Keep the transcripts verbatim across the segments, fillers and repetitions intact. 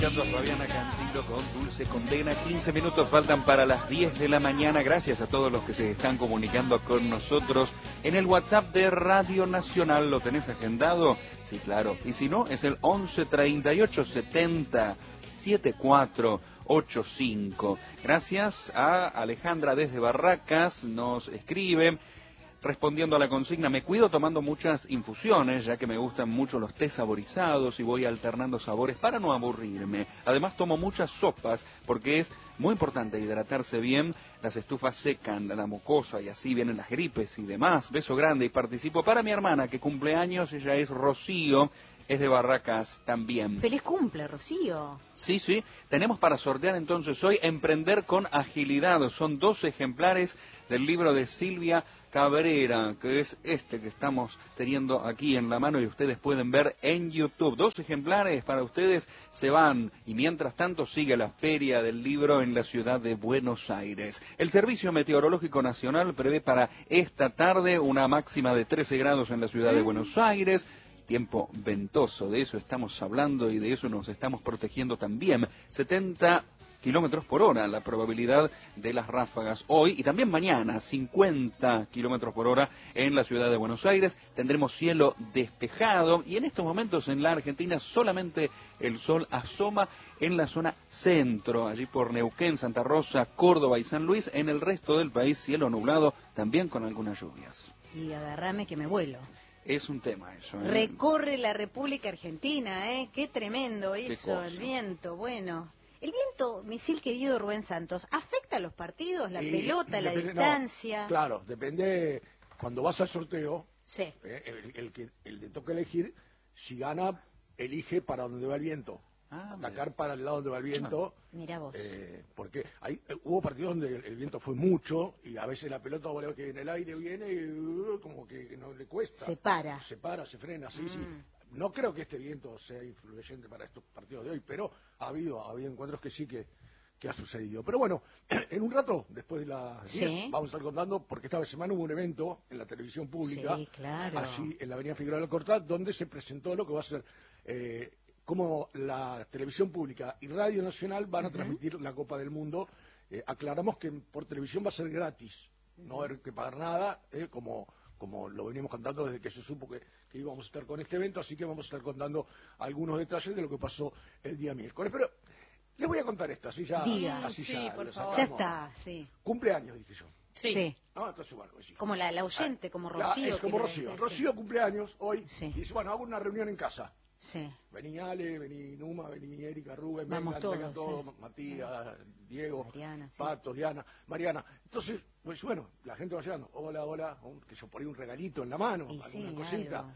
Escuchando a Fabiana Cantilo con Dulce Condena. quince minutos faltan para las diez de la mañana. Gracias a todos los que se están comunicando con nosotros en el WhatsApp de Radio Nacional. ¿Lo tenés agendado? Sí, claro. Y si no, es el once treinta y ocho setenta setenta y cuatro ochenta y cinco. Gracias a Alejandra desde Barracas. Nos escribe respondiendo a la consigna: me cuido tomando muchas infusiones, ya que me gustan mucho los té saborizados y voy alternando sabores para no aburrirme. Además tomo muchas sopas porque es muy importante hidratarse bien. Las estufas secan la mucosa y así vienen las gripes y demás. Beso grande y participo para mi hermana que cumple años. Ella es Rocío, es de Barracas también. ¡Feliz cumple, Rocío! Sí, sí. Tenemos para sortear entonces hoy Emprender con Agilidad. Son dos ejemplares del libro de Silvia Cabrera, que es este que estamos teniendo aquí en la mano y ustedes pueden ver en YouTube. Dos ejemplares para ustedes se van y mientras tanto sigue la Feria del Libro en la ciudad de Buenos Aires. El Servicio Meteorológico Nacional prevé para esta tarde una máxima de trece grados en la ciudad de Buenos Aires. Tiempo ventoso, de eso estamos hablando y de eso nos estamos protegiendo también. setenta kilómetros por hora la probabilidad de las ráfagas hoy y también mañana, cincuenta kilómetros por hora en la ciudad de Buenos Aires. Tendremos cielo despejado y en estos momentos en la Argentina solamente el sol asoma en la zona centro, allí por Neuquén, Santa Rosa, Córdoba y San Luis. En el resto del país cielo nublado, también con algunas lluvias. Y agarrame que me vuelo. Es un tema eso, ¿eh? Recorre la República Argentina, ¿eh? Qué tremendo Qué eso, cosa. El viento, bueno. El viento, misil querido Rubén Santos, ¿afecta a los partidos, la Y pelota, la depende- distancia? No, claro, depende, cuando vas al sorteo, Sí. eh, el, el que el le toca elegir, si gana, elige para donde va el viento. Ah, Atacar mira. para el lado donde va el viento. Mirá vos. Eh, porque hay, eh, hubo partidos donde el, el viento fue mucho y a veces la pelota ahora que en el aire viene y uh, como que no le cuesta. Se para. Se para, se frena, sí, Mm. sí. No creo que este viento sea influyente para estos partidos de hoy, pero ha habido, ha habido encuentros que sí que, que ha sucedido. Pero bueno, en un rato, después de las Sí. diez, vamos a estar contando, porque esta semana hubo un evento en la televisión pública, Sí, claro. allí en la avenida Figueroa de la Cortá, donde se presentó lo que va a ser, eh, cómo la televisión pública y Radio Nacional van a Ujú. transmitir la Copa del Mundo. Eh, aclaramos que por televisión va a ser gratis, no va a haber que pagar nada, eh, como... como lo venimos contando desde que se supo que, que íbamos a estar con este evento, así que vamos a estar contando algunos detalles de lo que pasó el día miércoles. Pero les voy a contar esto, así ya, Diga. así Sí, ya por lo favor. Ya sacamos. está, sí. Cumpleaños, dije yo. Sí. Sí. No, entonces bueno, pues sí. Como la, la oyente, como Ya, Rocío. es que como le Rocío. decía, Rocío cumpleaños hoy Sí. y dice, bueno, hago una reunión en casa. Sí. Vení Ale, vení Numa, vení Erika, Rubén, Vamos vengan, vengan todos, todos, sí. Matías, Diego, Mariana, sí. Pato, Diana, Mariana. Entonces, pues bueno, la gente va llegando, hola, hola, un- que yo por ahí un regalito en la mano, Y alguna sí, cosita. algo.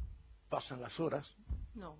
Pasan las horas No.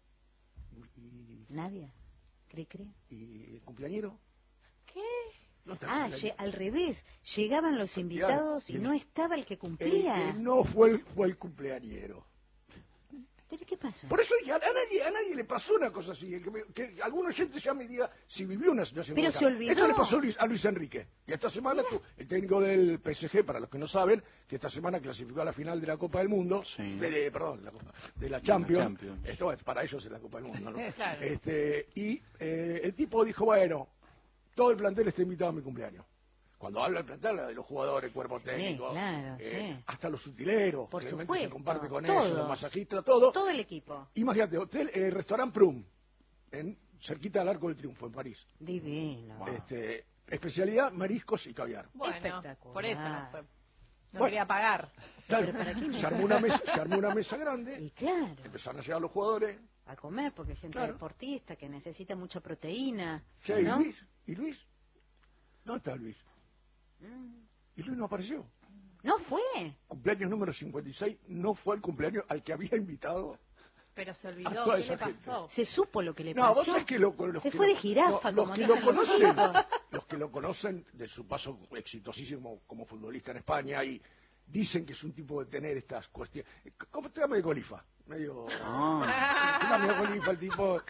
y, Nadia, ¿cree, cree? y el cumpleañero ¿Qué? no está Ah, el cumpleañero. lle- al revés. Llegaban los Claro, invitados y el- no estaba el que El cumplía. que no fue el, fue el cumpleañero. ¿Pero qué pasó? Por eso dije, a, a nadie, a nadie le pasó una cosa así. El que, me- que algún oyente ya me diga si vivió una situación Pero como esta. se olvidó. Esto le pasó a Luis, a Luis Enrique. Y esta semana, tu- el técnico del P S G, para los que no saben, que esta semana clasificó a la final de la Copa del Mundo, Sí. de, de- perdón, la Copa- de la Champions. Champions. Esto es para ellos es la Copa del Mundo, ¿no? Claro. Este, y eh, el tipo dijo, bueno, todo el plantel está invitado a mi cumpleaños. Cuando habla del plantel, habla de los jugadores, cuerpo Sí, técnico, claro, eh, sí. hasta los utileros, Por realmente se supuesto, comparte con todos. ellos, los masajistas, todo. Todo el equipo. Imagínate, hotel, eh, restaurant Prum, en, cerquita del Arco del Triunfo, en París. Divino. Este, especialidad, mariscos y caviar. Bueno, Espectacular. por eso no fue. No Bueno. quería pagar. Claro, Pero ¿para qué me- se, armó una mesa, se armó una mesa grande, Y claro, empezaron a llegar los jugadores. a comer, porque hay gente Claro. deportista que necesita mucha proteína. Sí, ¿no? ¿y Luis? ¿Y Luis? ¿Dónde está Luis? Mm. Y Luis no apareció. No fue. Cumpleaños número cincuenta y seis no fue el cumpleaños al que había invitado. Pero se A olvidó. toda ¿Qué esa le pasó? Se supo lo que le No, pasó. vos sabés que lo, los Se que fue lo- de jirafa, no, como los que dicen lo los conocen, chicos. los que lo conocen de su paso exitosísimo como futbolista en España y dicen que es un tipo de tener estas cuestiones. ¿Cómo te llama de Golifa? Medio. Ah, Una medio Golifa el tipo.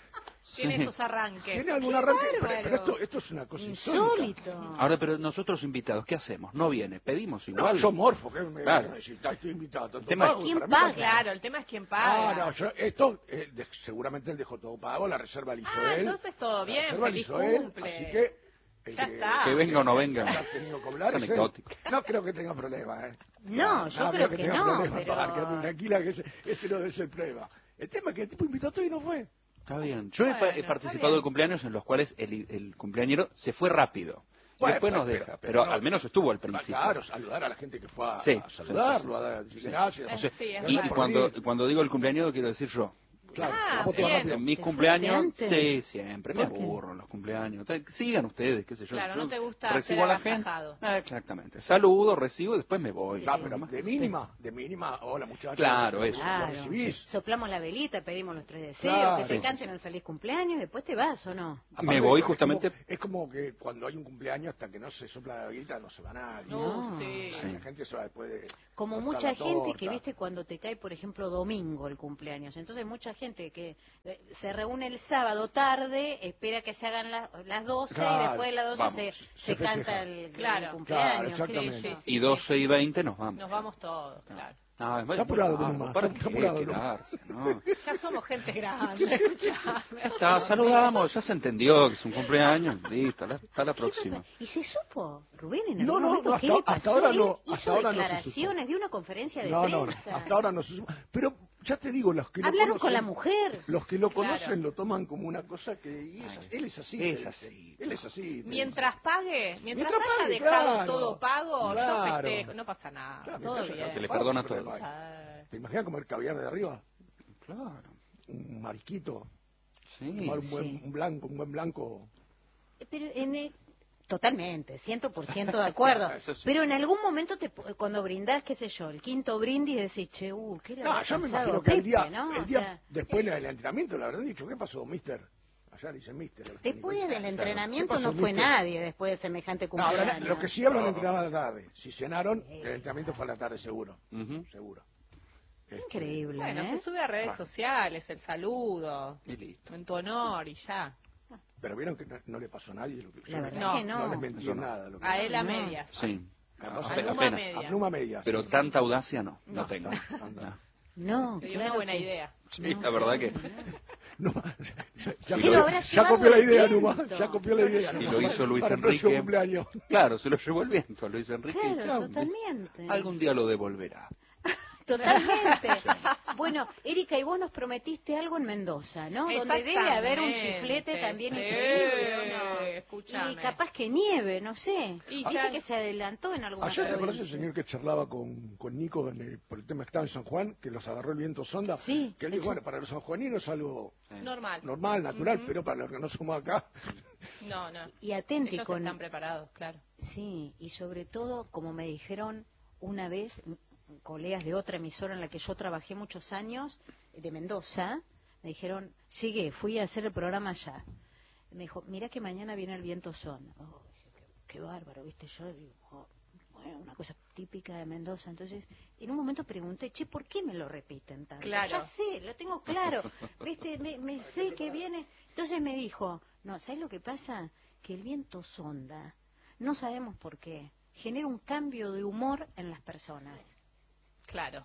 tiene Sí. esos arranques. ¿Tiene algún arranque? Pero, bárbaro. pero esto, esto es una cosa insólita. Insólito. Ahora, pero nosotros invitados, ¿qué hacemos? No viene, pedimos No, igual. yo morfo, que me Claro. necesita, estoy invitado. Tanto tema es pago, quién para mí paga. está- Claro, el tema es quién Ah, paga. no, yo, esto eh, de- seguramente él dejó todo pago, la reserva la hizo Ah, él. entonces todo La bien, reserva la feliz hizo él, cumple. así que... el Ya está. Que venga o no venga. que ha tenido que hablar Es es él. anecdótico. No creo que tenga problema, ¿eh? No, yo creo que tenga no, problema pero- para quedarme tranquila, que ese, ese no es el problema. El tema es que el tipo invitó todo y no fue. Está bien. Yo he, Bueno, pa- he está participado bien. de cumpleaños en los cuales el, el cumpleañero se fue rápido. Y Bueno, después nos pero- deja. pero- Pero, pero no- al menos estuvo al principio. Claro, saludar a la gente que fue a, Sí, a sí, saludarlo, sí, sí, a dar sí. decir gracias. O sea, Sí, es y, verdad. y cuando, cuando digo el cumpleañero quiero decir yo. Claro, Ah, la foto bien. rápido. En mis ¿Te cumpleaños, fuiste antes? sí, siempre. Me ¿Por qué? aburro en los cumpleaños. Te- Sigan ustedes, qué sé yo. Claro, Yo no te gusta recibo ser a la gente. agasajado. Ah, exactamente. Saludo, recibo y después me voy. Claro, No pero más. de mínima, de mínima, hola muchachos. Claro, lo- eso. lo Claro. recibís. Soplamos la velita, pedimos los tres deseos, Claro. que te Sí, canten el feliz cumpleaños y después te vas, ¿o no? Me voy es justamente- como- es como que cuando hay un cumpleaños, hasta que no se sopla la velita, no se va nadie. No, No. sí. Sí. La gente se va después de Como cortar mucha la gente que, torta. viste, cuando te cae, por ejemplo, domingo el cumpleaños. Entonces, mucha gente que eh, se reúne el sábado tarde, espera que se hagan la- las doce Claro, y después de las doce vamos, se, se se festeja. canta el, Claro. el cumpleaños. Claro, qué sé exactamente. yo. Sí, sí. Y doce y veinte nos vamos. Nos vamos todos, claro. No, es Está apurado, bueno, Numa, ¿para está qué apurado, Numa. quedarse, no? Ya somos gente grande, escuchame. Ya está, saludamos, ya se entendió que es un cumpleaños, listo, la- hasta la próxima. ¿Y se supo, Rubén, en No, algún no, momento no, qué hasta- le pasó? hasta ahora Él no, hizo hasta ahora no se declaraciones, dio una conferencia de No, no, no, prensa. hasta ahora no se supo. Pero ya te digo, los que lo Hablaron con conocen- la mujer. Los que lo Claro. conocen lo toman como una cosa que y es así, él es así. Es te así. dice. Él es así. te Mientras pague, mientras, Mientras haya pague, dejado claro, todo pago, claro. yo festejo, no pasa nada, Claro, todo mientras bien. haya Se le pago, perdona no hay todo. problema. Eh, ¿Te imaginas comer caviar de arriba? Claro, Un marisquito, sí. tomar un buen sí. un blanco, un buen blanco. Pero en el- Totalmente, ciento por ciento de acuerdo. Eso sí. Pero en algún momento, te, cuando brindás, qué sé yo, el quinto brindis, decís, che, uh, ¿qué le No, habrá yo me pasado imagino que el Pepe, día, ¿no? el O día sea, después del entrenamiento le habrán dicho, ¿qué pasó, mister? Allá dice mister. el después técnico. del entrenamiento ¿Qué pasó, no fue mister? nadie después de semejante No, habrán- cumpleaños. los que sí hablan entrenaban a la tarde. Si cenaron, el entrenamiento fue a la tarde seguro. Ujú. Seguro. Increíble, Bueno, ¿eh? se sube a redes Ah. sociales, el saludo, Y listo. en tu honor y ya. Pero vieron que no, no le pasó a nadie. Lo que, La yo verdad No, que no. no les mentí Eso en no. nada. Lo que, A él a No. medias. Sí, Además, ape- Aluma apenas. media. Apluma medias. Pero tanta audacia no, no, No. tengo. Anda. No, Sería claro una buena que- idea. Sí, la verdad que No, ya, ya Sí, copió- lo habrá ya llevado copió la el idea, viento. Numa. Ya copió la idea. si Numa. lo hizo Luis Para el próximo Enrique, cumpleaños. claro, se lo llevó el viento, Luis Enrique. y Claro, chau, totalmente. algún día lo devolverá. Totalmente. Bueno, Erika, y vos nos prometiste algo en Mendoza, ¿no? Donde debe haber un chiflete también Sí, increíble, ¿o no? escúchame. Y capaz que nieve, no sé. Y Viste ya- que se adelantó en alguna Ayer te conoces provincia. el señor que charlaba con, con Nico en el- por el tema que estaba en San Juan, que los agarró el viento sonda. Sí, Que él dijo, eso. bueno, para los sanjuaninos es algo Normal. normal, natural, Ujú. pero para los que no somos acá. No, no. Y atente Ellos con... están preparados, claro. Sí, y sobre todo, como me dijeron una vez, m- colegas de otra emisora en la que yo trabajé muchos años, de Mendoza, me dijeron, llegué, fui a hacer el programa allá. Me dijo, mira que mañana viene el viento son. Oh, dije, qué, qué bárbaro, viste, yo digo, oh, bueno, una cosa típica de Mendoza. Entonces, en un momento pregunté, che, ¿por qué me lo repiten tanto? Claro. Ya sé, lo tengo claro, viste, me, me sé que viene. Entonces me dijo, no, ¿sabes lo que pasa? Que el viento sonda, no sabemos por qué, genera un cambio de humor en las personas. Claro.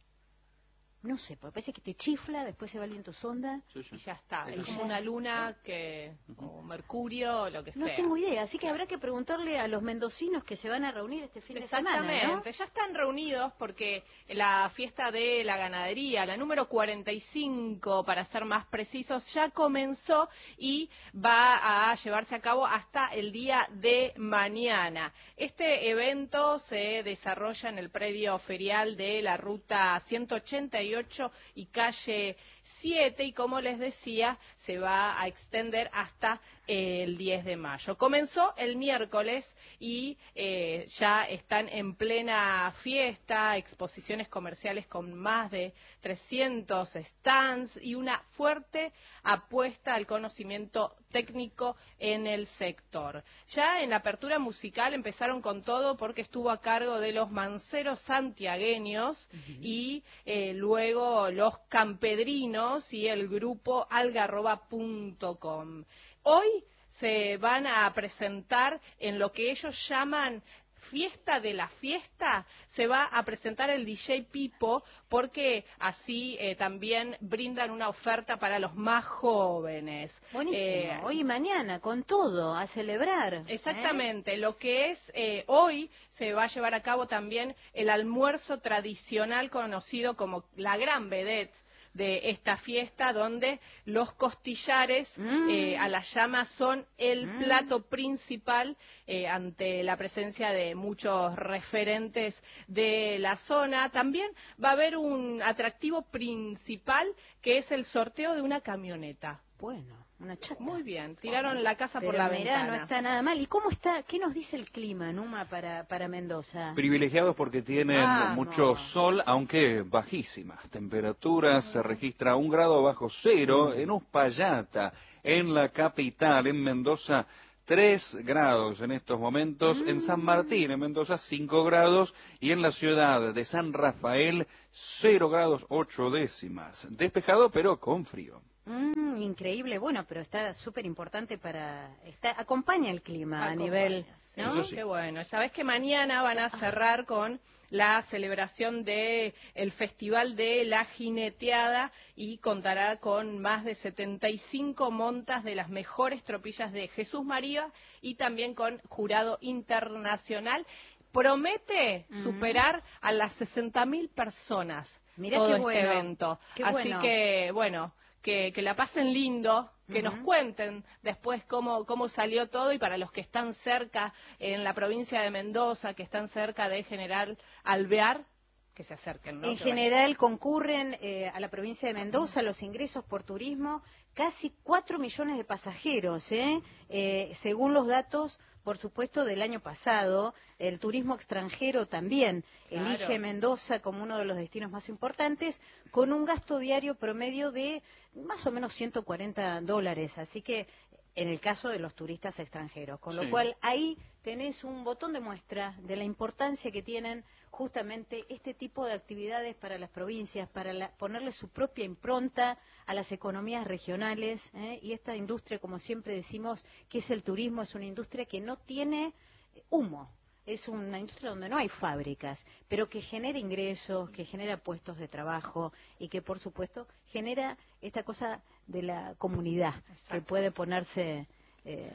No sé, porque parece que te chifla, después se va el viento sonda. Sí, sí. Y ya está. Eso Es sí. como una luna que, o Mercurio, o lo que No sea. tengo idea, así que habrá que preguntarle a los mendocinos que se van a reunir este fin de semana, ¿no? Exactamente, ya están reunidos porque la fiesta de la ganadería, la número cuarenta y cinco, para ser más precisos, ya comenzó y va a llevarse a cabo hasta el día de mañana. Este evento se desarrolla en el predio ferial de la ruta ciento ochenta y ocho y calle siete, y como les decía, se va a extender hasta eh, el diez de mayo. Comenzó el miércoles y eh, ya están en plena fiesta, exposiciones comerciales con más de trescientos stands y una fuerte apuesta al conocimiento técnico en el sector. Ya en la apertura musical empezaron con todo porque estuvo a cargo de los manceros santiagueños y eh, luego los campedrinos Vinos y el grupo algarroba punto com. Hoy se van a presentar en lo que ellos llaman Fiesta de la Fiesta, se va a presentar el D J Pipo, porque así eh, también brindan una oferta para los más jóvenes. Buenísimo, Eh, hoy y mañana, con todo, a celebrar. Exactamente, ¿eh? lo que es eh, hoy se va a llevar a cabo también el almuerzo tradicional conocido como la gran vedette de esta fiesta, donde los costillares mm. eh, a la llama son el mm. plato principal eh, ante la presencia de muchos referentes de la zona. También va a haber un atractivo principal, que es el sorteo de una camioneta. Bueno, una chata. Muy bien, tiraron la casa Pero por la mirá, ventana. no está nada mal. ¿Y cómo está? ¿Qué nos dice el clima, Numa, para, para Mendoza? Privilegiados porque tienen Vamos. mucho sol, aunque bajísimas temperaturas. Se registra un grado bajo cero en Uspallata, en la capital, en Mendoza. Tres grados en estos momentos, Mm. en San Martín, en Mendoza, cinco grados, y en la ciudad de San Rafael, cero grados ocho décimas. Despejado, pero con frío. Mm, increíble, bueno, pero está súper importante para... Está, acompaña el clima Acompaña, a nivel... sí, ¿no? Eso sí. Qué bueno. Sabés que mañana van a cerrar con la celebración de el Festival de la Jineteada y contará con más de setenta y cinco montas de las mejores tropillas de Jesús María y también con jurado internacional. Promete Mm. superar a las sesenta mil personas Mirá todo qué este bueno, evento. qué Así bueno. que, bueno, que, que la pasen lindo, que Ujú. nos cuenten después cómo, cómo salió todo, y para los que están cerca en la provincia de Mendoza, que están cerca de General Alvear, que se acerquen, ¿no? En Que general concurren eh, a la provincia de Mendoza los ingresos por turismo, casi cuatro millones de pasajeros, ¿eh? Eh, según los datos, por supuesto, del año pasado. El turismo extranjero también Claro. elige Mendoza como uno de los destinos más importantes, con un gasto diario promedio de más o menos ciento cuarenta dólares, así que en el caso de los turistas extranjeros, con Sí. lo cual ahí tenés un botón de muestra de la importancia que tienen justamente este tipo de actividades para las provincias, para la, ponerle su propia impronta a las economías regionales, ¿eh? Y esta industria, como siempre decimos, que es el turismo, es una industria que no tiene humo. Es una industria donde no hay fábricas, pero que genera ingresos, que genera puestos de trabajo y que, por supuesto, genera esta cosa de la comunidad, Exacto. que puede ponerse eh,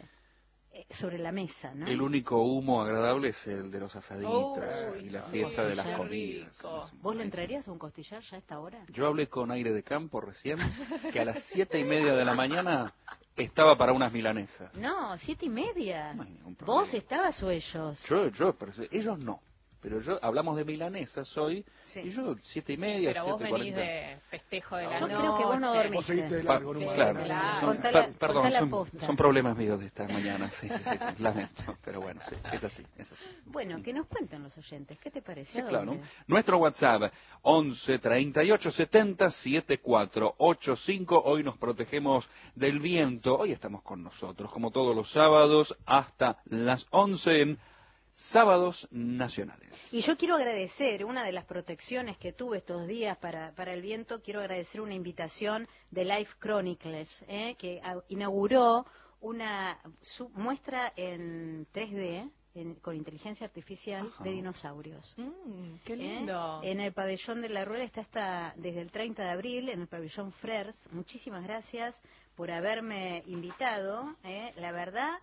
sobre la mesa, ¿no? El único humo agradable es el de los asaditos Uy, y la sí, fiesta de las qué comidas. rico. ¿Vos le Ahí sí. entrarías a un costillar ya a esta hora? Yo hablé con Aire de Campo recién, que a las siete y media de la mañana estaba para unas milanesas. No, siete y media. No hay ningún problema. ¿Vos estabas o ellos? Yo, yo, pero ellos no. Pero yo, hablamos de milanesas hoy, Sí. y yo siete y media, Pero vos siete venís cuarenta. de festejo de la Yo noche. creo que vos no dormiste. Vos seguiste de Pa- largo, Sí, Numa. claro, claro. son- Contá per- la- perdón, contá la son, posta. son problemas míos de esta mañana, sí, sí, sí, lamento, pero bueno, sí, es así, es así. Bueno, que nos cuenten los oyentes. ¿Qué te parece? Sí, ¿A claro. dónde? Nuestro WhatsApp, once treinta y ocho setenta setenta y cuatro ochenta y cinco. Hoy nos protegemos del viento. Hoy estamos con nosotros, como todos los sábados, hasta las once en Sábados Nacionales. Y yo quiero agradecer una de las protecciones que tuve estos días para, para el viento. Quiero agradecer una invitación de Life Chronicles, ¿eh? que a, inauguró una su, muestra en tres D, en, con inteligencia artificial, Ajá. de dinosaurios. Mm, qué ¿Eh? lindo. En el pabellón de la Rueda está hasta desde el treinta de abril, en el pabellón Frers. Muchísimas gracias por haberme invitado. ¿eh? La verdad,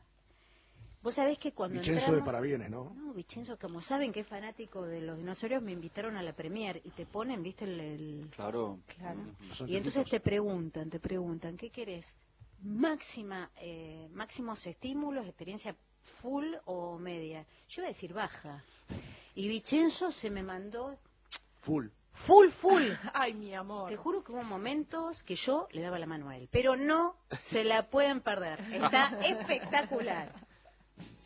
vos sabés que cuando Vicenzo de entramos... parabienes, ¿no? No, Vicenzo, como saben que es fanático de los dinosaurios, me invitaron a la premier y te ponen, viste, el... el- Claro. Claro. Los Y entonces anteojitos. te preguntan, te preguntan, ¿qué querés? Máxima, eh, máximos estímulos, experiencia full o media. Yo iba a decir baja. Y Vicenzo se me mandó Full. full, full. Ay, mi amor. Te juro que hubo momentos que yo le daba la mano a él, pero no se la pueden perder. Está espectacular.